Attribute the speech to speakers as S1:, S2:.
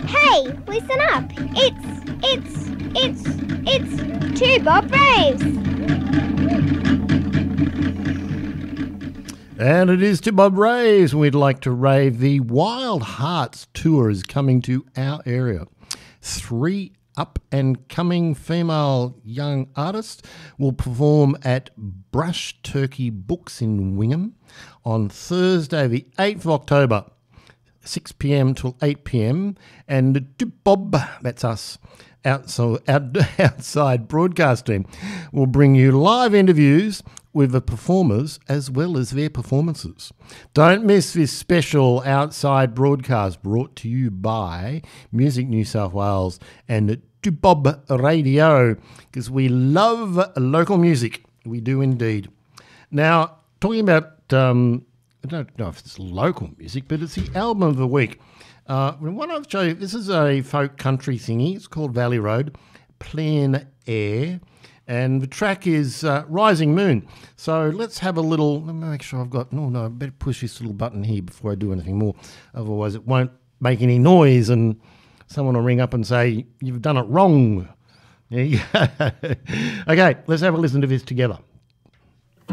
S1: Hey, listen up. It's Two Bob Braves.
S2: And it is to Bob Raves. We'd like to rave the Wild Hearts Tour is coming to our area. 3 up-and-coming female young artists will perform at Brush Turkey Books in Wingham on Thursday the 8th of October, 6 p.m. till 8 p.m. And Bob, that's us, outside broadcasting, will bring you live interviews with the performers as well as their performances. Don't miss this special outside broadcast brought to you by Music New South Wales and Bob Radio, because we love local music. We do indeed. Now, talking about, I don't know if it's local music, but it's the album of the week. What I've shown you, this is a folk country thingy. It's called Valley Road, Plein Air. And the track is Rising Moon. So let's have a little, let me make sure I've got, I better push this little button here before I do anything more. Otherwise it won't make any noise and someone will ring up and say, you've done it wrong. There you go. Okay, let's have a listen to this together.